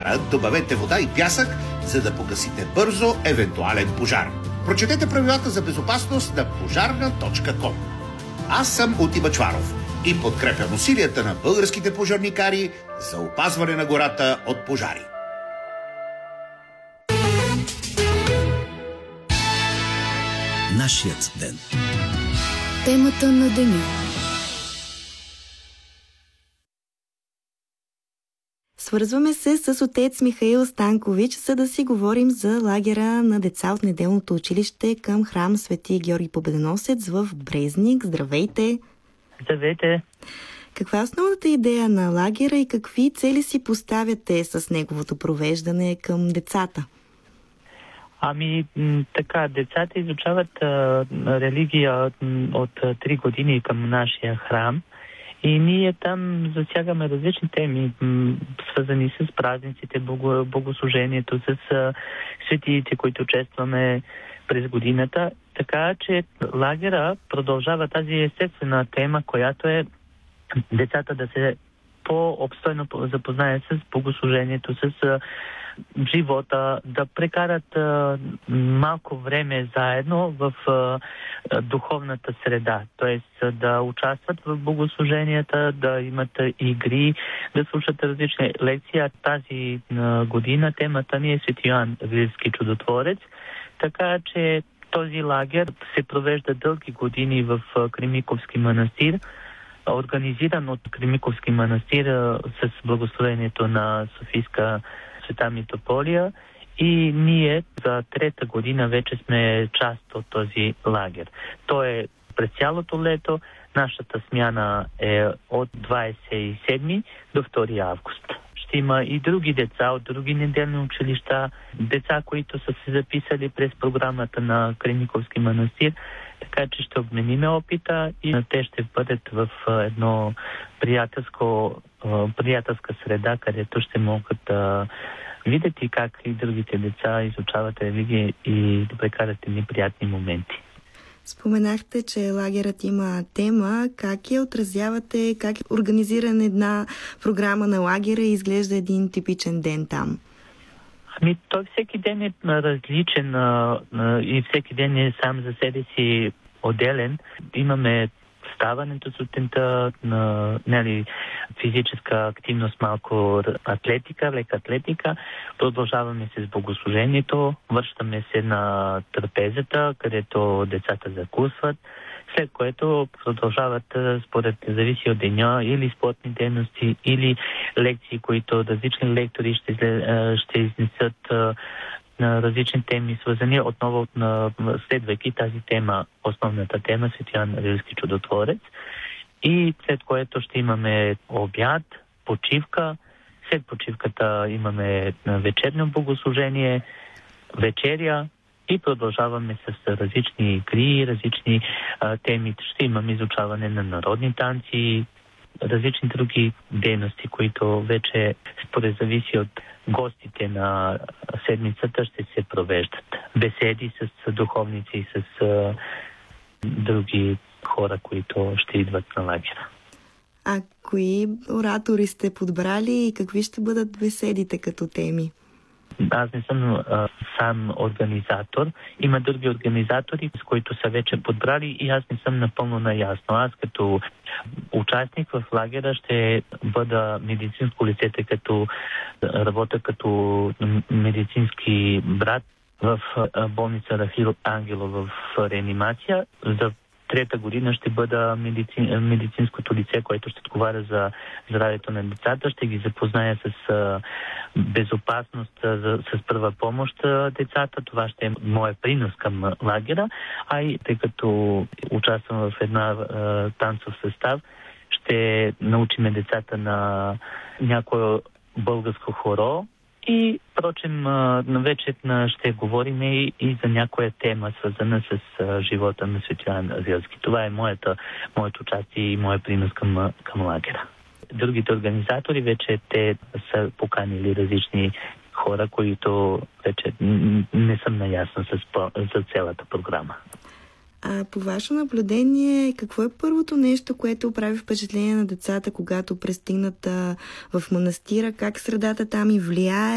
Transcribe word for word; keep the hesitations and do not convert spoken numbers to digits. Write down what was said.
добавете вода и пясък, за да погасите бързо евентуален пожар. Прочетете правилата за безопасност на пожарна точка ком. Аз съм Оти Бъчваров и подкрепям усилията на българските пожарникари за опазване на гората от пожари. Нашият ден. Темата на деня. Свързваме се с отец Михаил Станкович, за да си говорим за лагера на деца от неделното училище към храм Свети Георги Победоносец в Брезник. Здравейте! Здравейте! Каква е основната идея на лагера и какви цели си поставяте с неговото провеждане към децата? Ами, така, децата изучават а, религия от три години към нашия храм и ние там засягаме различни теми, м- свързани с празниците, бого, богослужението, с а, светиите, които честваме през годината. Така че лагера продължава тази естествена тема, която е децата да се по-обстойно запознаят с богослужението, с а, живота, да прекарат а, малко време заедно в а, духовната среда, т.е. да участват в богослуженията, да имат игри, да слушат различни лекции. А тази а, година темата ни е Свети Йоан Рилски чудотворец, така че този лагер се провежда дълги години в а, Кремиковски манастир, организиран от Кремиковски манастир а, с благословението на Софийска Света Митрополия, и ние за трета година вече сме част от този лагер. Той е през цялото лето. Нашата смяна е от двадесет и седми до втори август. Ще има и други деца от други неделни училища, деца, които са се записали през програмата на Кремиковски манастир, така че ще обмениме опита и те ще бъдат в едно приятелско, приятелска среда, където ще могат да видят и как и другите деца изучават религия и да прекарат едни приятни моменти. Споменахте, че лагерът има тема. Как я отразявате? Как е организирана една програма на лагера и изглежда един типичен ден там? Ами, той всеки ден е различен а, а, и всеки ден е сам за себе си отделен. Имаме ставането сутринта, на нали, физическа активност, малко атлетика, лека атлетика. Продължаваме се с богослужението, връщаме се на трапезата, където децата закусват, след което продължават, според зависи от деня, или спортни дейности, или лекции, които различни лектори ще, ще изнесат на различни теми, свързани отново на следвайки тази тема, основната тема Свети Йоан Рилски чудотворец. И след което ще имаме обяд, почивка. След почивката имаме вечерно богослужение, вечеря и продължаваме с различни игри, различни а, теми. Ще имаме изучаване на народни танци, различни други дейности, които вече според зависи от гостите на седмицата ще се провеждат. Беседи с духовници и с а, други хора, които ще идват на лагера. А кои оратори сте подбрали и какви ще бъдат беседите като теми? Аз не съм а, сам организатор. Има други организатори, с които са вече подбрали и аз не съм напълно наясно. Аз като участник в лагера ще бъда медицинско лице, тъй като работя като медицински брат в болница Рафил Ангелов в реанимация. За трета година ще бъда медицин, медицинското лице, което ще отговаря за здравето на децата. Ще ги запозная с а, безопасност, а, за, с първа помощ а, децата. Това ще е моят принос към лагера. А и тъй като участвам в една а, танцов състав, ще научиме децата на някое българско хоро. И, впрочем, вече ще говорим и, и за някоя тема, свързана с а, живота на Свети Йоан Рилски. Това е моята, моето участие и моят принос към, към лагера. Другите организатори вече те са поканили различни хора, които вече не съм наясно с, за цялата програма. А по ваше наблюдение, какво е първото нещо, което прави впечатление на децата, когато пристигнат а, в манастира? Как средата там и влияе?